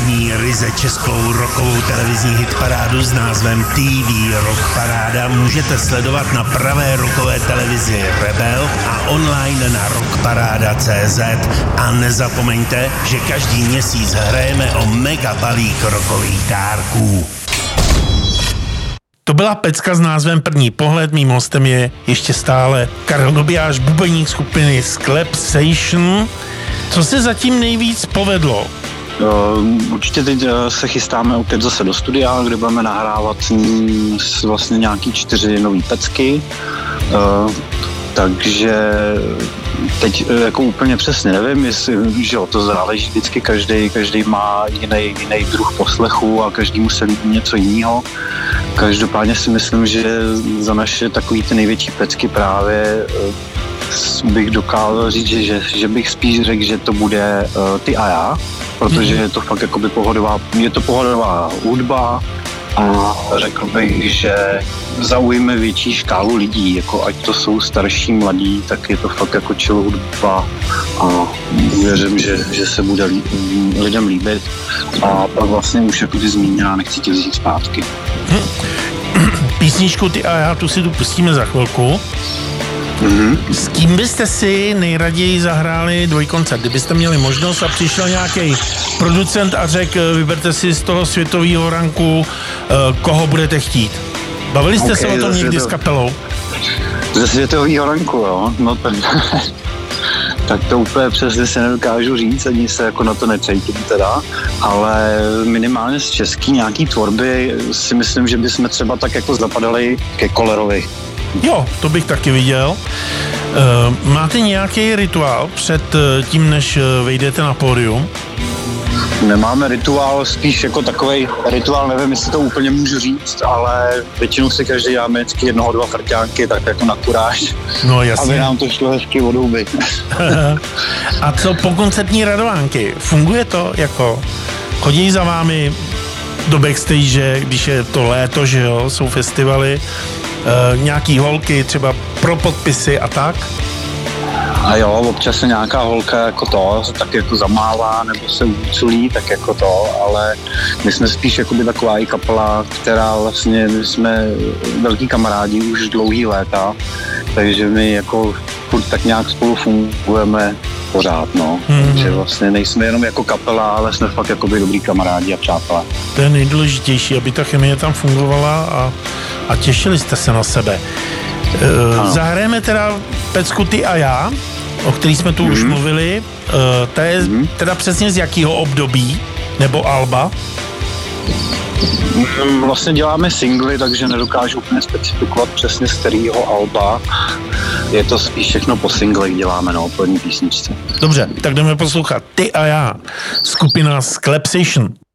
Dnešní ryze českou rockovou televizní hitparádu s názvem TV Rock Paráda můžete sledovat na pravé rockové televizi Rebel a online na rockparáda.cz. A nezapomeňte, že každý měsíc hrajeme o mega balík rockových dárků. To byla pecka s názvem První pohled. Mým hostem je ještě stále Karel Dobijáš, bubeník skupiny Sklepsation. Co se zatím nejvíc povedlo? Určitě teď se chystáme opět zase do studia, kde budeme nahrávat vlastně nějaký 4 nový pecky. Takže teď jako úplně přesně nevím, jestli, že to záleží vždycky, každý má jiný druh poslechu a každý mu se líbí něco jiného. Každopádně si myslím, že za naše takový ty největší pecky právě bych dokázal říct, že bych spíš řekl, že to bude Ty a já, protože je to fakt jakoby pohodová hudba a řekl bych, že zaujme větší škálu lidí, jako ať to jsou starší, mladí, tak je to fakt jako chill hudba a věřím, že se bude lidem líbit a pak vlastně už jako ty zmíněná nechci tě vzít zpátky. Písničku Ty a já, tu si tu pustíme za chvilku. S kým byste si nejraději zahráli dvojkoncert? Kdybyste měli možnost a přišel nějaký producent a řekl, vyberte si z toho světového ranku, koho budete chtít. Bavili jste se o tom někdy s kapelou? Ze světového ranku, jo? No tak to úplně přesně se nedokážu říct, ani se jako na to necítím teda, ale minimálně z český nějaký tvorby si myslím, že bychom třeba tak jako zapadali ke Kolerovi. Jo, to bych taky viděl. Máte nějaký rituál před tím, než vejdete na pódium? Nemáme rituál, spíš jako takovej rituál, nevím, jestli to úplně můžu říct, ale většinou si každý dáme vždycky 1-2 frťánky, tak jako na kuráž. No jasně. Aby nám to šlo hezky od huby. A co po koncertní radovánky? Funguje to jako? Chodí za vámi do backstage, když je to léto, že jo, jsou festivaly, nějaký holky třeba pro podpisy a tak? A jo, občas se nějaká holka jako to, se tak jako zamává nebo se uculí, tak jako to, ale my jsme spíš jakoby taková i kapela, která vlastně, my jsme velký kamarádi už dlouhý léta, takže my jako furt tak nějak spolu fungujeme pořád, no. Takže vlastně nejsme jenom jako kapela, ale jsme fakt jakoby dobrý kamarádi a přátelé. To je nejdůležitější, aby ta chemie tam fungovala a těšili jste se na sebe. Zahrajeme teda pecku Ty a já, o který jsme tu už mluvili. To je teda přesně z jakého období nebo alba? Vlastně děláme singly, takže nedokážu úplně specifikovat přesně z kterého alba. Je to spíš všechno po singlech děláme, no, po jedné písničce. Dobře, tak jdeme poslouchat Ty a já, skupina Sklepsation.